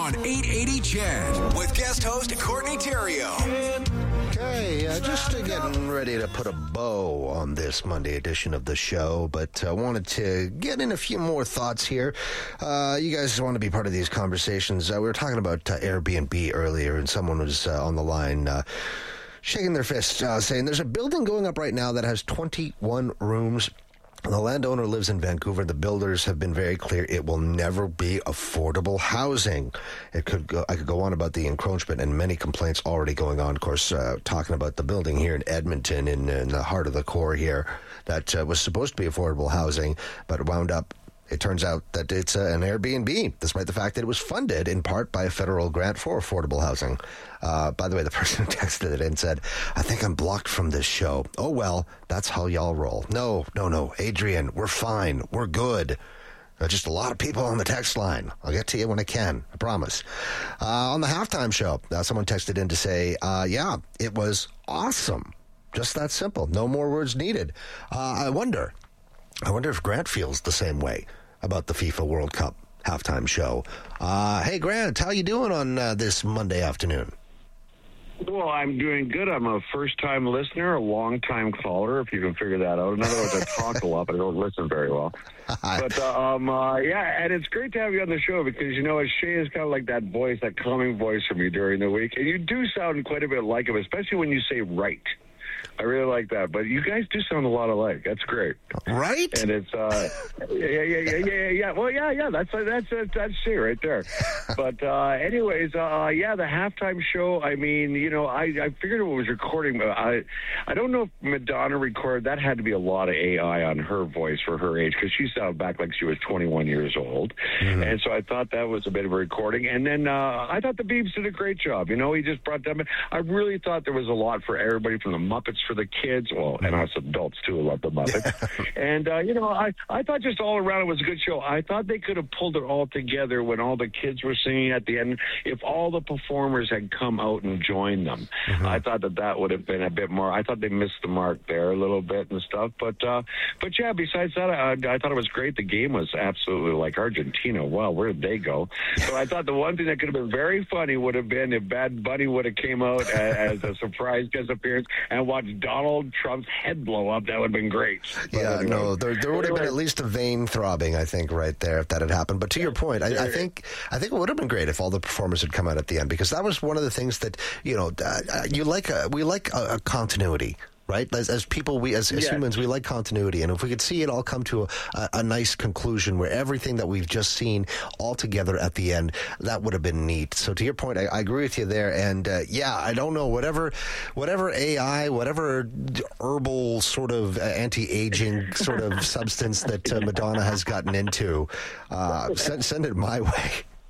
on 880 CHED with guest host Courtney Theriault. Okay, just getting ready to put a bow on this Monday edition of the show, but I wanted to get in a few more thoughts here. You guys want to be part of these conversations. We were talking about Airbnb earlier, and someone was on the line shaking their fist, saying there's a building going up right now that has 21 rooms. The landowner lives in Vancouver. The builders have been very clear it will never be affordable housing. I could go on about the encroachment and many complaints already going on. Of course, talking about the building here in Edmonton, in the heart of the core here, that was supposed to be affordable housing, but wound up. It turns out that it's an Airbnb, despite the fact that it was funded in part by a federal grant for affordable housing. By the way, the person who texted it in said, I think I'm blocked from this show. Oh, well, that's how y'all roll. No, Adrian, we're fine. We're good. Just a lot of people on the text line. I'll get to you when I can. I promise. On the halftime show, someone texted in to say, yeah, it was awesome. Just that simple. No more words needed. I wonder if Grant feels the same way about the FIFA World Cup halftime show. Hey, Grant, how you doing on this Monday afternoon? Well, I'm doing good. I'm a first-time listener, a long-time caller, if you can figure that out. In other words, I talk a lot, but I don't listen very well. But, yeah, and it's great to have you on the show because, you know, Shay is kind of like that voice, that calming voice for me during the week. And you do sound quite a bit like him, especially when you say right. I really like that, but you guys do sound a lot alike. That's great, right? And it's yeah. Well, yeah. That's Shay right there. But anyways, yeah, the halftime show. I mean, you know, I figured it was recording. But I don't know if Madonna recorded. That had to be a lot of AI on her voice for her age because she sounded back like she was 21 years old, and so I thought that was a bit of a recording. And then I thought the Biebs did a great job. You know, he just brought them in. I really thought there was a lot for everybody from the Muppets for the kids, well, and us adults too love the Muppets. And you know, I thought just all around it was a good show. I thought they could have pulled it all together when all the kids were singing at the end. If all the performers had come out and joined them, I thought that would have been a bit more. I thought they missed the mark there a little bit and stuff. But yeah, besides that, I thought it was great. The game was absolutely like Argentina. Wow, where did they go? So I thought the one thing that could have been very funny would have been if Bad Bunny would have came out as a surprise guest appearance and watched Donald Trump's head blow up. That would have been great. But yeah, anyway. no, there would have been at least a vein throbbing, I think, right there if that had happened. But to your point, I think it would have been great if all the performers had come out at the end because that was one of the things that, you know, we like a continuity. Right? As people, as humans, we like continuity. And if we could see it all come to a nice conclusion where everything that we've just seen all together at the end, that would have been neat. So to your point, I agree with you there. And yeah, I don't know, whatever AI, whatever herbal sort of anti-aging sort of substance that Madonna has gotten into, send it my way.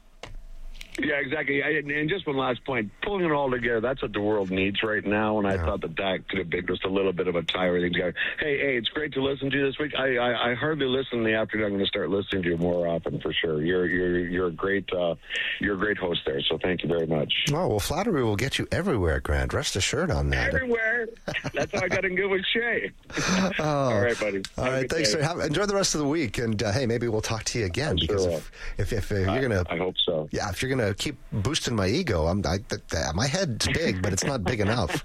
Yeah, exactly. And just one last point, pulling it all together, that's what the world needs right now, and I thought that could have been just a little bit of a tiring thing together. Hey, it's great to listen to you this week. I hardly listen in the afternoon. I'm going to start listening to you more often for sure. You're a great host there, so thank you very much. Oh, well, flattery will get you everywhere, Grant. Rest assured on that. Everywhere. That's how I got in good with Shay. All right, buddy. All right, thanks. Enjoy the rest of the week, and hey, maybe we'll talk to you again because if you're going to... I hope so. Yeah, if you're going to keep boosting my ego. My head's big, but it's not big enough.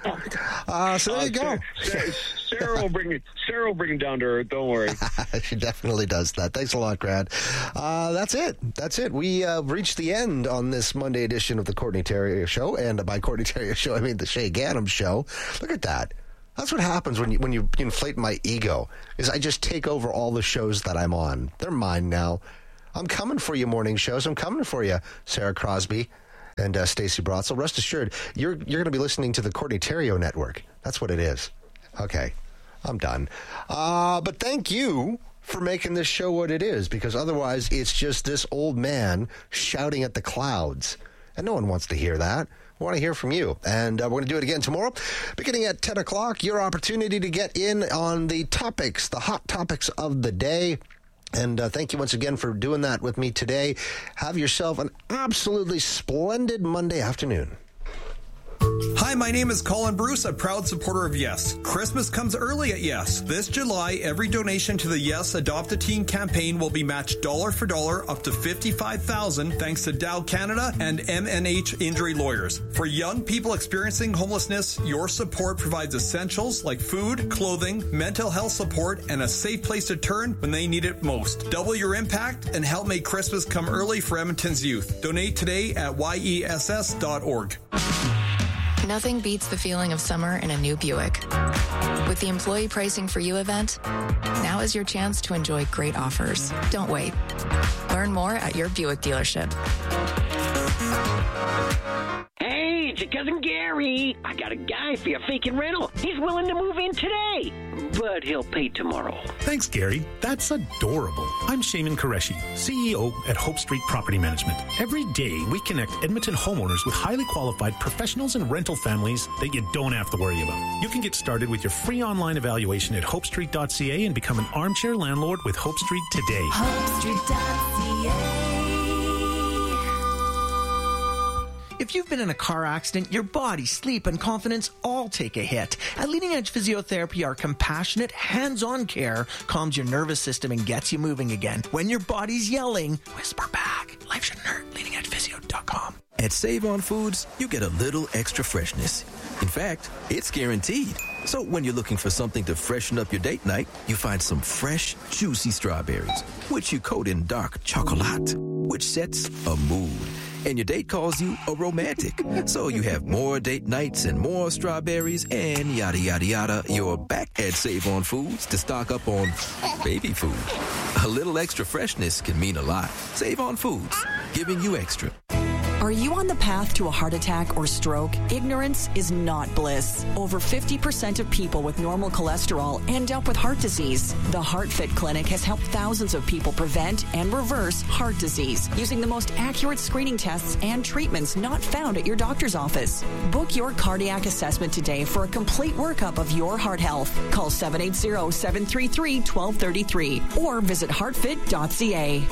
So there you go. Sarah will bring it down to earth. Don't worry. She definitely does that. Thanks a lot, Grant. That's it. We reached the end on this Monday edition of the Courtney Theriault Show, and by Courtney Theriault Show, I mean the Shay Gaddam Show. Look at that. That's what happens when you inflate my ego. Is I just take over all the shows that I'm on. They're mine now. I'm coming for you, morning shows. I'm coming for you, Sarah Crosby and Stacey Brotzel. Rest assured, you're going to be listening to the Courtney Theriault Network. That's what it is. Okay, I'm done. But thank you for making this show what it is, because otherwise it's just this old man shouting at the clouds. And no one wants to hear that. We want to hear from you. And we're going to do it again tomorrow, beginning at 10 o'clock. Your opportunity to get in on the topics, the hot topics of the day. And thank you once again for doing that with me today. Have yourself an absolutely splendid Monday afternoon. Hi, my name is Colin Bruce, a proud supporter of Yes. Christmas comes early at Yes. This July, every donation to the Yes Adopt a Teen campaign will be matched dollar for dollar up to $55,000 thanks to Dow Canada and MNH Injury Lawyers. For young people experiencing homelessness, your support provides essentials like food, clothing, mental health support, and a safe place to turn when they need it most. Double your impact and help make Christmas come early for Edmonton's youth. Donate today at yess.org. Nothing beats the feeling of summer in a new Buick. With the Employee Pricing for You event, now is your chance to enjoy great offers. Don't wait. Learn more at your Buick dealership. Hey, it's your cousin Gary. I got a guy for your vacant rental. He's willing to move in today, but he'll pay tomorrow. Thanks, Gary. That's adorable. I'm Shaman Qureshi, CEO at Hope Street Property Management. Every day, we connect Edmonton homeowners with highly qualified professionals and rental families that you don't have to worry about. You can get started with your free online evaluation at hopestreet.ca and become an armchair landlord with Hope Street today. HopeStreet.ca. If you've been in a car accident, your body, sleep, and confidence all take a hit. At Leading Edge Physiotherapy, our compassionate, hands-on care calms your nervous system and gets you moving again. When your body's yelling, whisper back. Life shouldn't hurt. LeadingEdgePhysio.com. At Save On Foods, you get a little extra freshness. In fact, it's guaranteed. So when you're looking for something to freshen up your date night, you find some fresh, juicy strawberries, which you coat in dark chocolate, which sets a mood. And your date calls you a romantic. So you have more date nights and more strawberries and yada, yada, yada. You're back at Save On Foods to stock up on baby food. A little extra freshness can mean a lot. Save On Foods, giving you extra. Are you on the path to a heart attack or stroke? Ignorance is not bliss. Over 50% of people with normal cholesterol end up with heart disease. The HeartFit Clinic has helped thousands of people prevent and reverse heart disease using the most accurate screening tests and treatments not found at your doctor's office. Book your cardiac assessment today for a complete workup of your heart health. Call 780-733-1233 or visit heartfit.ca.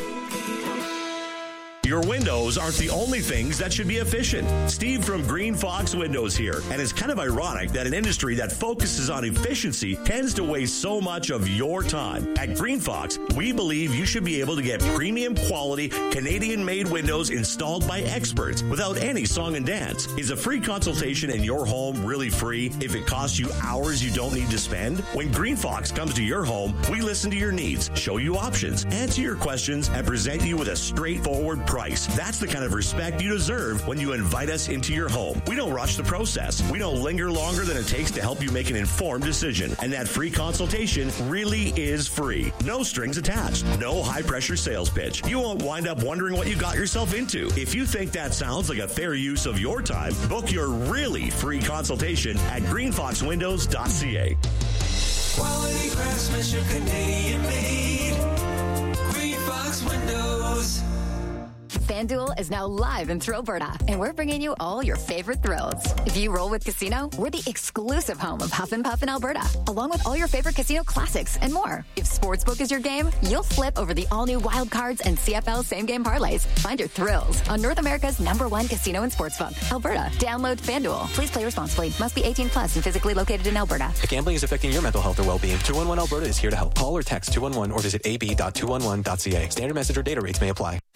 Your windows aren't the only things that should be efficient. Steve from Green Fox Windows here. And it's kind of ironic that an industry that focuses on efficiency tends to waste so much of your time. At Green Fox, we believe you should be able to get premium quality Canadian-made windows installed by experts without any song and dance. Is a free consultation in your home really free if it costs you hours you don't need to spend? When Green Fox comes to your home, we listen to your needs, show you options, answer your questions, and present you with a straightforward price. That's the kind of respect you deserve when you invite us into your home. We don't rush the process. We don't linger longer than it takes to help you make an informed decision. And that free consultation really is free. No strings attached. No high-pressure sales pitch. You won't wind up wondering what you got yourself into. If you think that sounds like a fair use of your time, book your really free consultation at greenfoxwindows.ca. Quality craftsmanship, Canadian made. Green Fox Windows. FanDuel is now live in Thrillberta, and we're bringing you all your favorite thrills. If you roll with Casino, we're the exclusive home of Huff and Puff in Alberta, along with all your favorite casino classics and more. If Sportsbook is your game, you'll flip over the all-new Wild Cards and CFL same-game parlays. Find your thrills on North America's #1 casino and sportsbook, Alberta. Download FanDuel. Please play responsibly. Must be 18 plus and physically located in Alberta. If gambling is affecting your mental health or well-being, 211 Alberta is here to help. Call or text 211 or visit ab.211.ca. Standard message or data rates may apply.